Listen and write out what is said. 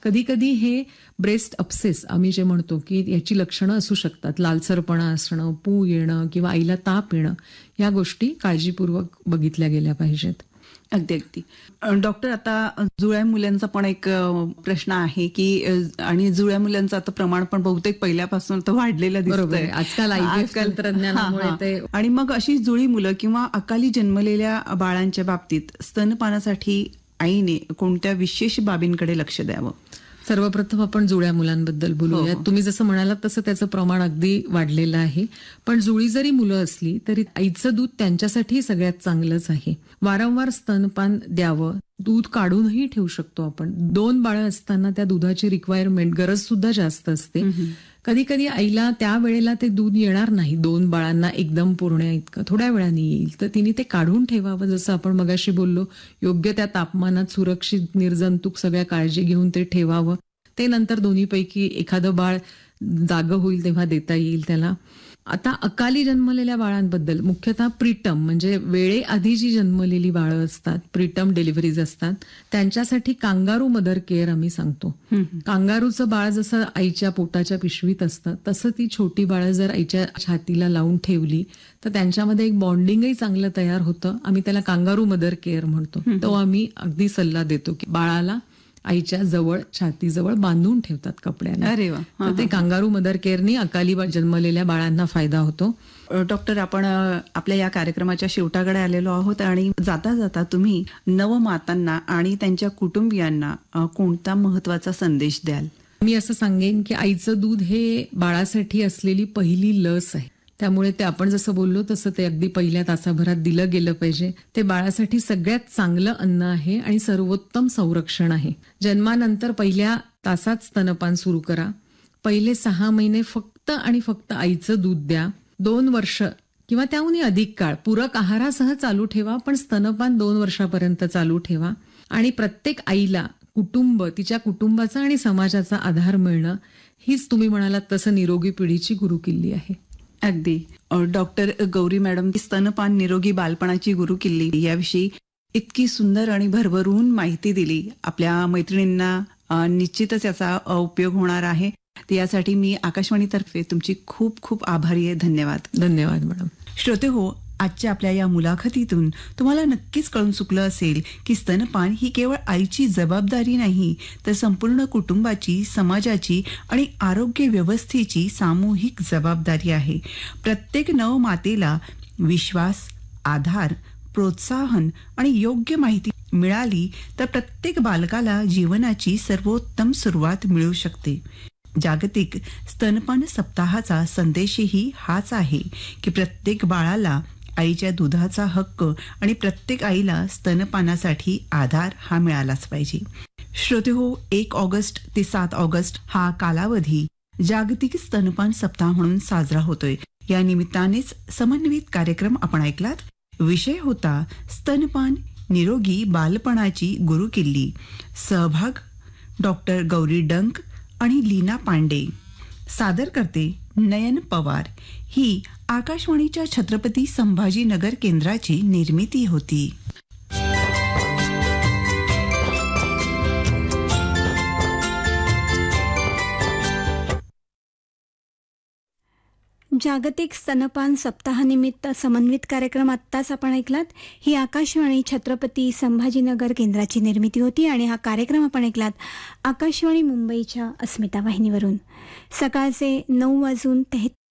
कधी कधी हे ब्रेस्ट अपसेस आम्ही जे म्हणतो की याची लक्षणं असू शकतात. लालसरपणा असणं, पू येणं किंवा आईला ताप येणं, या गोष्टी काळजीपूर्वक बघितल्या गेल्या पाहिजेत. अगदी अगदी. डॉक्टर, आता जुळ्या मुलांचा पण एक प्रश्न आहे की आणि जुळ्या मुलांचं आता प्रमाण पण बहुतेक पहिल्यापासून तर वाढलेलं बरोबर दिसतंय आहे. आजकाल IVF तंत्रज्ञानामुळे ते आणि मग अशी जुळी मुलं किंवा अकाली जन्मलेल्या बाळांच्या बाबतीत स्तनपानासाठी आईने कोणत्या विशेष बाबींकडे लक्ष द्यावं? सर्वप्रथम आपण जुळ्या मुलांबद्दल बोलूया. तुम्ही जसं म्हणालात तसं त्याचं प्रमाण अगदी वाढलेलं आहे. पण जुळी जरी मुलं असली तरी आईचं दूध त्यांच्यासाठी सगळ्यात चांगलंच आहे. वारंवार स्तनपान द्यावं. दूध काढूनही ठेवू शकतो आपण. 2 बाळं असताना त्या दुधाची रिक्वायरमेंट, गरज सुद्धा जास्त असते. कधी कधी आईला त्या वेळेला ते दूध येणार नाही 2 बाळांना एकदम पुरण्या इतकं, थोड्या वेळाने येईल, तर तिने ते काढून ठेवावं. जसं आपण मगाशी बोललो, योग्य त्या तापमानात सुरक्षित निर्जंतुक सगळ्या काळजी घेऊन ते ठेवावं. ते नंतर दोन्हीपैकी एखादं बाळ जागं होईल तेव्हा देता येईल त्याला. आता अकाली जन्मलेल्या बाळांबद्दल, मुख्यतः प्रीटम म्हणजे वेळेआधी जी जन्मलेली बाळं असतात, प्रीटम डिलिव्हरीज असतात, त्यांच्यासाठी कांगारू मदर केअर आम्ही सांगतो. कांगारूचं बाळ जसं आईच्या पोटाच्या पिशवीत असतं तसं ती छोटी बाळं जर आईच्या छातीला लावून ठेवली तर त्यांच्यामध्ये एक बॉन्डिंगही चांगलं तयार होतं. आम्ही त्याला कांगारू मदर केअर म्हणतो. तो आम्ही अगदी सल्ला देतो की बाळाला आईच्या जवळ, छातीजवळ बांधून ठेवतात कपड्याने. अरे वा. तर ते कांगारू मदर केअरनी अकाली जन्मलेल्या बाळांना फायदा होतो. डॉक्टर, आपण आपल्या या कार्यक्रमाच्या शेवटाकडे आलेलो आहोत आणि जाता जाता तुम्ही नवमातांना आणि त्यांच्या कुटुंबियांना कोणता महत्वाचा संदेश द्याल? मी असं सांगेन की आईचं दूध हे बाळासाठी असलेली पहिली लस आहे. त्यामुळे ते आपण जसं बोललो तसं ते अगदी पहिल्या तासाभरात दिलं गेलं पाहिजे. ते बाळासाठी सगळ्यात चांगलं अन्न आहे आणि सर्वोत्तम संरक्षण आहे. जन्मानंतर पहिल्या तासात स्तनपान सुरू करा. पहिले 6 महिने फक्त आणि फक्त आईचं दूध द्या. 2 वर्ष किंवा त्याहूनही अधिक काळ पूरक आहारासह चालू ठेवा, पण स्तनपान 2 वर्षापर्यंत चालू ठेवा. आणि प्रत्येक आईला कुटुंब, तिच्या कुटुंबाचा आणि समाजाचा आधार मिळणं हीच तुम्ही म्हणालात तसं निरोगी पिढीची गुरुकिल्ली आहे. अगदी. डॉक्टर गौरी मॅडम, स्तनपान निरोगी बालपणाची गुरुकिल्ली याविषयी इतकी सुंदर आणि भरभरून माहिती दिली. आपल्या मैत्रिणींना निश्चितच याचा उपयोग होणार आहे. यासाठी मी आकाशवाणीतर्फे तुमची खूप खूप आभारी आहे. धन्यवाद. धन्यवाद मॅडम. श्रोते हो, आजच्या आपल्या या मुलाखतीतून तुम्हाला नक्कीच कळून चुकलं असेल की स्तनपान ही केवळ आईची जबाबदारी नाही, तर संपूर्ण कुटुंबाची, समाजाची आणि आरोग्य व्यवस्थेची सामूहिक जबाबदारी आहे. प्रत्येक नवमातेला विश्वास, आधार, प्रोत्साहन आणि योग्य माहिती मिळाली तर प्रत्येक बालकाला जीवनाची सर्वोत्तम सुरुवात मिळू शकते. जागतिक स्तनपान सप्ताहाचा संदेशही हाच आहे की प्रत्येक बाळाला आईच्या दुधाचा हक्क आणि प्रत्येक आईला स्तनपानासाठी आधार हा मिळालाच पाहिजे. श्रोते हो, 1 ऑगस्ट ते 7 ऑगस्ट हा कालावधी जागतिक स्तनपान सप्ताह म्हणून साजरा होतोय. या निमित्तानेच समन्वित कार्यक्रम आपण ऐकलात. विषय होता स्तनपान निरोगी बालपणाची गुरुकिल्ली. सहभाग डॉक्टर गौरी डंक आणि लीना पांडे. सादर करते नयन पवार. ही आकाशवाणीच्या छत्रपती संभाजीनगर केंद्राची निर्मिती होती. जागतिक स्तनपान सप्ताहानिमित्त समन्वित कार्यक्रम आत्ताच आपण ऐकलात. ही आकाशवाणी छत्रपती संभाजीनगर केंद्राची निर्मिती होती आणि हा कार्यक्रम आपण ऐकलात आकाशवाणी मुंबईच्या अस्मिता वाहिनीवरून. सकाळचे 9:33